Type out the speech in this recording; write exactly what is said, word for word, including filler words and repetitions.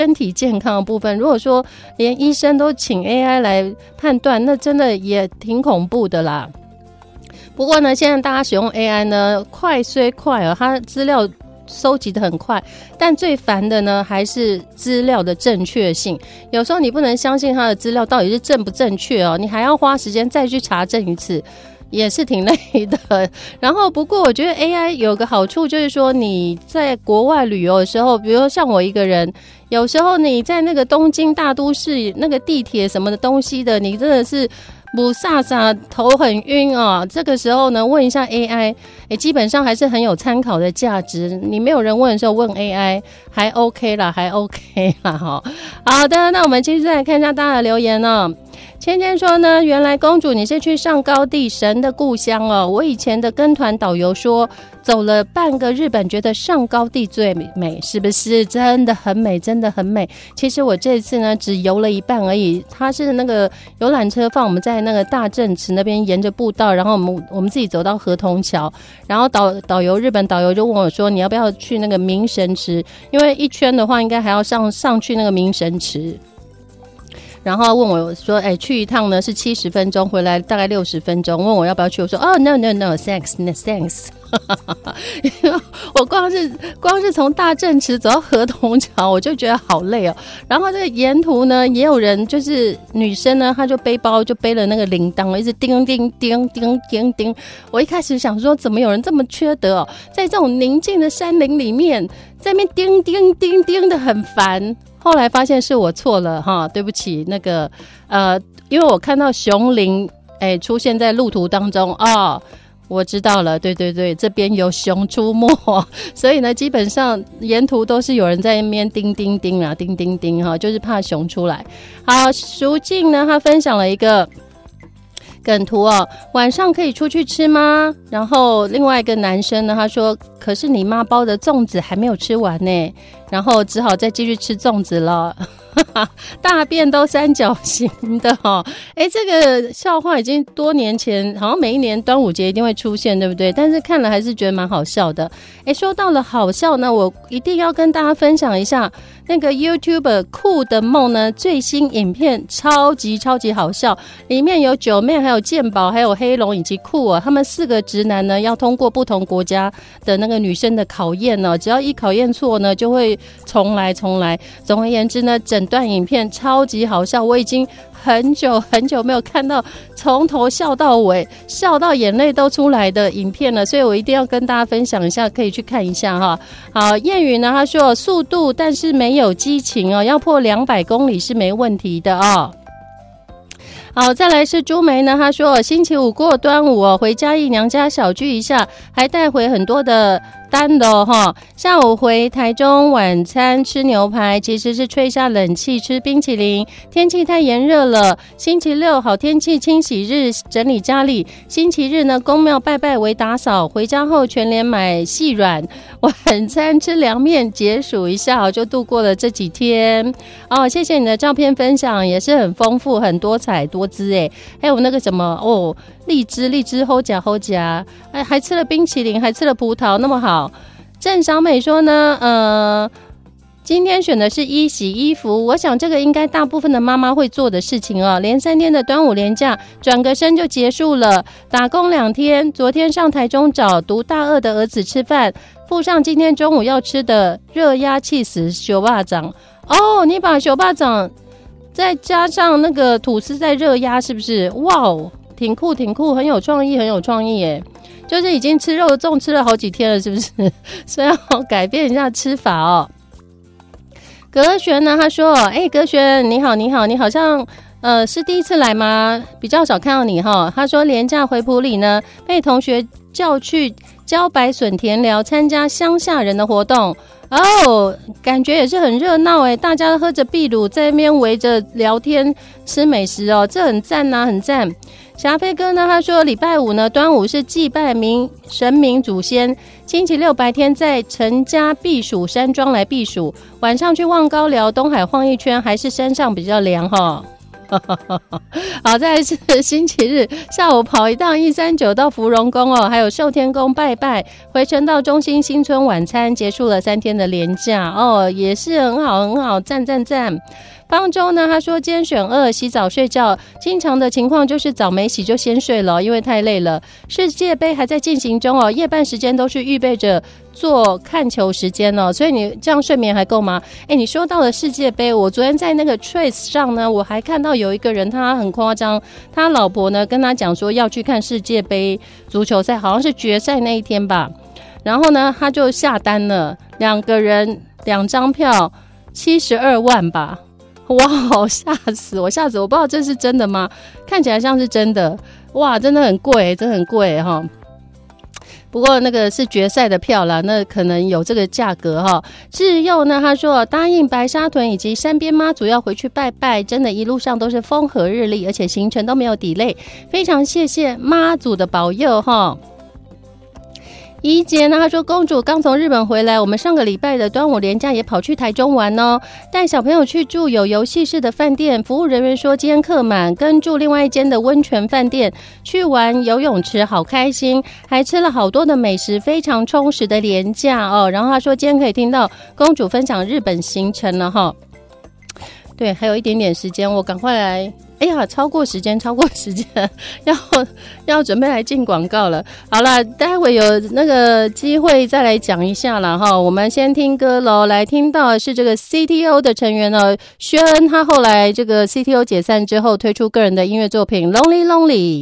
身体健康的部分，如果说连医生都请 A I 来判断，那真的也挺恐怖的啦。不过呢，现在大家使用 A I 呢，快虽快哦，它资料收集的很快，但最烦的呢还是资料的正确性。有时候你不能相信它的资料到底是正不正确哦，你还要花时间再去查证一次，也是挺累的。然后不过我觉得 A I 有个好处就是说，你在国外旅游的时候，比如说像我一个人，有时候你在那个东京大都市那个地铁什么的东西的，你真的是不飒飒，头很晕啊！这个时候呢，问一下 A I， 诶，基本上还是很有参考的价值。你没有人问的时候问 A I， 还 OK 啦，还 OK 啦哈。好的，那我们继续再来看一下大家的留言哦。芊芊说呢，原来公主你是去上高地，神的故乡哦。我以前的跟团导游说，走了半个日本，觉得上高地最美，是不是？真的很美，真的很美。其实我这次呢，只游了一半而已。它是那个游览车放我们在那个大正池那边沿着步道，然后我们我们自己走到河童桥，然后导导游日本导游就问我说，你要不要去那个明神池？因为一圈的话，应该还要上上去那个明神池。然后问我说，哎，去一趟呢是七十分钟，回来大概六十分钟。问我要不要去，我说哦 ，no no no thanks no thanks 我光是光是从大正池走到河童桥，我就觉得好累哦。然后这个沿途呢，也有人就是女生呢，她就背包就背了那个铃铛，一直叮叮叮叮叮叮。我一开始想说，怎么有人这么缺德哦，在这种宁静的山林里面，在那边叮叮叮叮的很烦。后来发现是我错了哈，对不起，那个呃，因为我看到熊铃哎出现在路途当中哦，我知道了，对对对，这边有熊出没，所以呢，基本上沿途都是有人在那边叮叮叮啊，叮叮叮哈，就是怕熊出来。好，淑静呢，他分享了一个梗图哦，晚上可以出去吃吗？然后另外一个男生呢，他说，可是你妈包的粽子还没有吃完呢，然后只好再继续吃粽子了。大便都三角形的哦，哎，这个笑话已经多年前，好像每一年端午节一定会出现，对不对？但是看了还是觉得蛮好笑的。哎，说到了好笑呢，我一定要跟大家分享一下那个 YouTuber 酷的梦呢，最新影片超级超级好笑，里面有九妹，还有健宝，还有黑龙以及酷哦，他们四个直男呢要通过不同国家的那个女生的考验呢，只要一考验错呢，就会重来重来。总而言之呢，整段影片超级好笑，我已经很久很久没有看到从头笑到尾，笑到眼泪都出来的影片了，所以我一定要跟大家分享一下，可以去看一下哈。好，谚语呢，他说速度但是没有激情哦，要破两百公里是没问题的哦。好，再来是朱梅呢，她说星期五过端午哦，回嘉义娘家小聚一下，还带回很多的单的哦哈。下午回台中晚餐吃牛排，其实是吹下冷气吃冰淇淋，天气太炎热了。星期六好天气，清洗日整理家里，星期日呢公庙拜拜为打扫，回家后全联买细软，晚餐吃凉面解暑一下就度过了这几天哦。谢谢你的照片分享，也是很丰富很多彩多姿诶，还有那个什么哦，荔枝荔枝齁夹齁夹，哎，还吃了冰淇淋，还吃了葡萄，那么好。郑小美说呢，呃，今天选的是一洗衣服，我想这个应该大部分的妈妈会做的事情哦。连三天的端午连假，转个身就结束了，打工两天，昨天上台中找读大二的儿子吃饭，附上今天中午要吃的热压气死小巴掌。哦，你把小巴掌再加上那个吐司在热压，是不是？哇哦，挺酷挺酷，很有创意很有创意耶。就是已经吃肉粽吃了好几天了，是不是？所以要改变一下吃法哦。格璇呢，他说：“哎，格璇，你好，你好，你好像呃是第一次来吗？比较少看到你哈。”他说：“连假回埔里呢，被同学叫去茭白笋田寮参加乡下人的活动。”哦，感觉也是很热闹哎，大家喝着秘鲁在那边围着聊天吃美食哦，这很赞啊，很赞。霞飞哥呢，他说礼拜五呢，端午是祭拜明神明祖先，星期六白天在陈家避暑山庄来避暑，晚上去望高寮东海晃一圈，还是山上比较凉哈、哦。 好，再来是星期日下午跑一趟一三九到芙蓉宫哦，还有寿天宫拜拜，回程到中心新村晚餐，结束了三天的连假哦，也是很好很好，赞赞赞。方舟呢，他说今天选二，洗澡睡觉，经常的情况就是澡没洗就先睡了，因为太累了。世界杯还在进行中哦，夜半时间都是预备着做看球时间哦，所以你这样睡眠还够吗？哎，你说到了世界杯，我昨天在那个 Trace 上呢，我还看到有一个人他很夸张，他老婆呢跟他讲说要去看世界杯足球赛，好像是决赛那一天吧，然后呢他就下单了，两个人两张票七十二万吧。哇，好吓死我，吓死我！不知道这是真的吗？看起来像是真的。哇，真的很贵，真的很贵哈。不过那个是决赛的票啦，那可能有这个价格哈。智佑呢，他说答应白沙屯以及山边妈祖要回去拜拜，真的一路上都是风和日丽，而且行程都没有 delay， 非常谢谢妈祖的保佑哈。怡杰呢，他说公主刚从日本回来，我们上个礼拜的端午连假也跑去台中玩哦，带小朋友去住有游戏室的饭店，服务人员说今天客满，跟住另外一间的温泉饭店去玩游泳池，好开心，还吃了好多的美食，非常充实的连假哦。然后他说今天可以听到公主分享日本行程了哈。对，还有一点点时间，我赶快来。哎呀，超过时间，超过时间，要要准备来进广告了。好了，待会有那个机会再来讲一下了哈。我们先听歌喽，来听到的是这个 C T O 的成员呢，薛恩，他后来这个 C T O 解散之后推出个人的音乐作品《Lonely Lonely》。